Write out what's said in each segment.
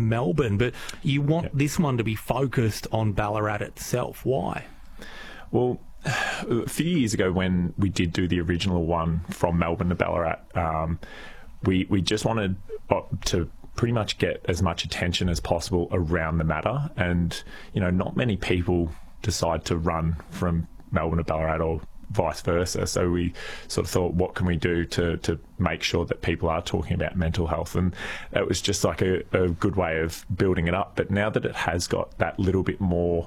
Melbourne, but you want this one to be focused on Ballarat itself. Why? Well, a few years ago when we did do the original one from Melbourne to Ballarat, we just wanted to pretty much get as much attention as possible around the matter. And, not many people decide to run from Melbourne to Ballarat or vice versa. So we sort of thought, what can we do to make sure that people are talking about mental health? And it was just like a good way of building it up. But now that it has got that little bit more,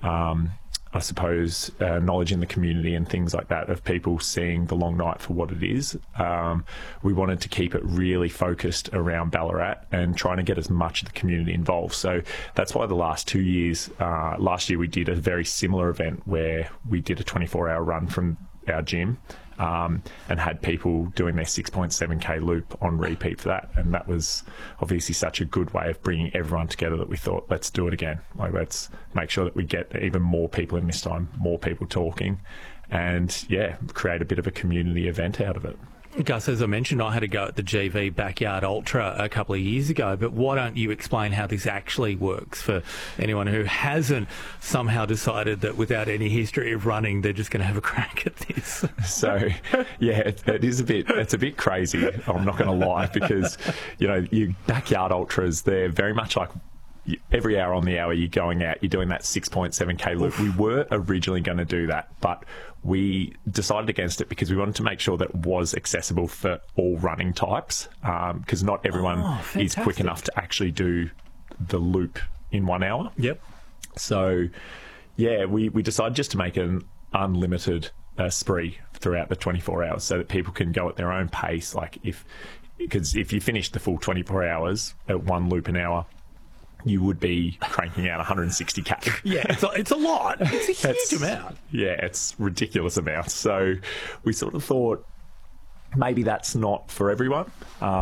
I suppose, knowledge in the community and things like that of people seeing the Long Night for what it is, we wanted to keep it really focused around Ballarat and trying to get as much of the community involved. So that's why the last 2 years, last year we did a very similar event where we did a 24-hour run from our gym and had people doing their 6.7k loop on repeat for that. And that was obviously such a good way of bringing everyone together that we thought, let's do it again. Like, let's make sure that we get even more people in this time, more people talking, and create a bit of a community event out of it. Gus, as I mentioned, I had a go at the GV Backyard Ultra a couple of years ago, but why don't you explain how this actually works for anyone who hasn't somehow decided that without any history of running, they're just going to have a crack at this? So, it's a bit crazy, I'm not going to lie, because, your Backyard Ultras, they're very much like every hour on the hour you're going out, you're doing that 6.7k loop. We were originally going to do that, but we decided against it because we wanted to make sure that it was accessible for all running types, because not everyone is quick enough to actually do the loop in 1 hour. Yep. So, we decided just to make an unlimited spree throughout the 24 hours so that people can go at their own pace. Because if you finish the full 24 hours at one loop an hour, you would be cranking out 160k. Yeah, it's a lot. It's a huge amount. Yeah, it's ridiculous amounts. So we sort of thought maybe that's not for everyone.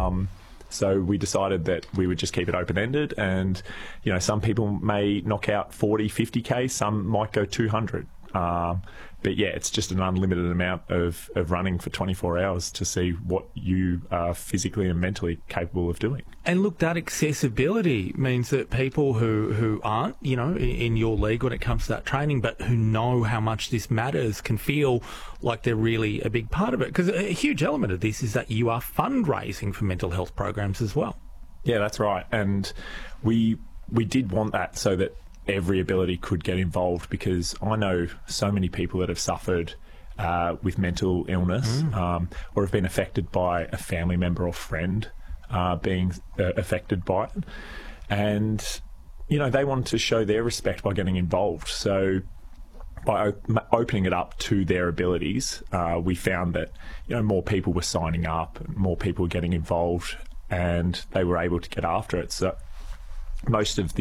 So we decided that we would just keep it open-ended, and some people may knock out 40, 50k, some might go 200. But it's just an unlimited amount of running for 24 hours to see what you are physically and mentally capable of doing. And look, that accessibility means that people who aren't, in your league when it comes to that training, but who know how much this matters, can feel like they're really a big part of it. Because a huge element of this is that you are fundraising for mental health programs as well. Yeah, that's right. And we did want that so that every ability could get involved, because I know so many people that have suffered with mental illness or have been affected by a family member or friend being affected by it. And, they wanted to show their respect by getting involved. So by opening it up to their abilities, we found that, more people were signing up, more people were getting involved, and they were able to get after it. So most of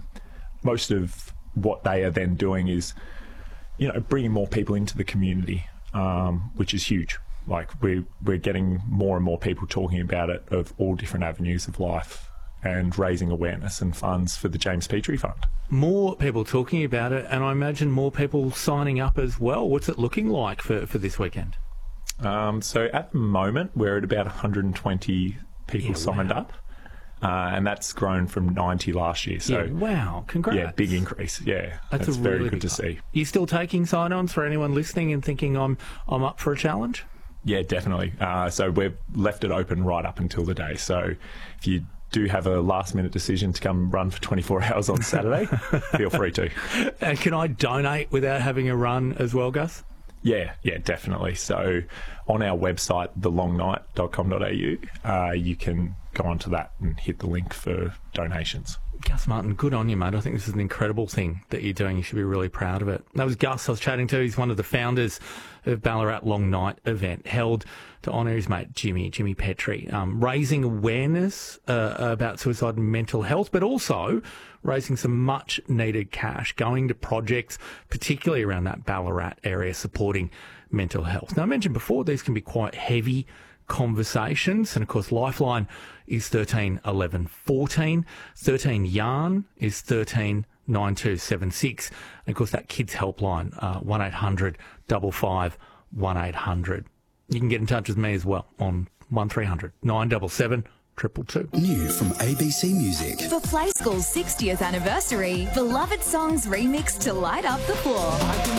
what they are then doing is, bringing more people into the community, which is huge. Like we're getting more and more people talking about it of all different avenues of life, and raising awareness and funds for the James Petrie Fund. More people talking about it, and I imagine more people signing up as well. What's it looking like for this weekend? So at the moment, we're at about 120 people signed up. And that's grown from 90 last year. So wow, congrats. Yeah, big increase. Yeah, that's really very good to see. Are you still taking sign-ons for anyone listening and thinking I'm up for a challenge? Yeah, definitely. So we've left it open right up until the day. So if you do have a last-minute decision to come run for 24 hours on Saturday, feel free to. And can I donate without having a run as well, Gus? Yeah, definitely. So on our website, thelongnight.com.au, you can go onto that and hit the link for donations. Gus Martin, good on you, mate. I think this is an incredible thing that you're doing. You should be really proud of it. That was Gus I was chatting to. He's one of the founders of Ballarat Long Night event, held to honour his mate Jimmy Petrie, raising awareness about suicide and mental health, but also raising some much needed cash, going to projects, particularly around that Ballarat area, supporting mental health. Now, I mentioned before, these can be quite heavy conversations, and of course Lifeline is 13 11 14, 13 Yarn is 13 9276, and of course that kids helpline 1800 55 1800. You can get in touch with me as well on 1300 977 222. New from ABC Music. For Play School's 60th anniversary, beloved songs remixed to light up the floor.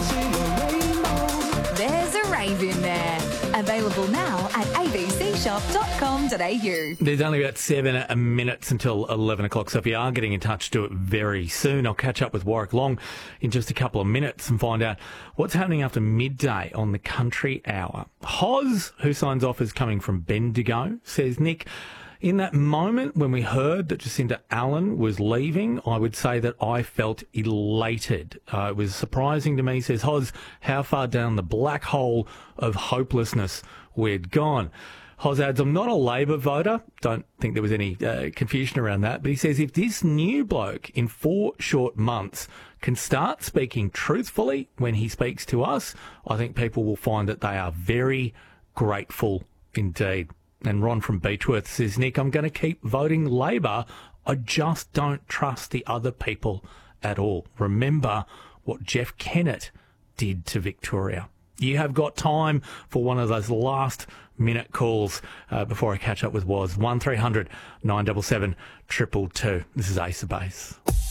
There's a rave in there. Available now at abcshop.com.au. There's only about 7 minutes until 11 o'clock, so if you are getting in touch, do it very soon. I'll catch up with Warwick Long in just a couple of minutes and find out what's happening after midday on the Country Hour. Hoz, who signs off as coming from Bendigo, says, Nick, in that moment when we heard that Jacinta Allen was leaving, I would say that I felt elated. It was surprising to me, says Hoz, how far down the black hole of hopelessness we'd gone. Hoz adds, I'm not a Labor voter. Don't think there was any confusion around that. But he says, if this new bloke in 4 short months can start speaking truthfully when he speaks to us, I think people will find that they are very grateful indeed. And Ron from Beechworth says, Nick, I'm going to keep voting Labor. I just don't trust the other people at all. Remember what Jeff Kennett did to Victoria. You have got time for one of those last-minute calls before I catch up with Woz. 1300 977 222. This is Ace of Base.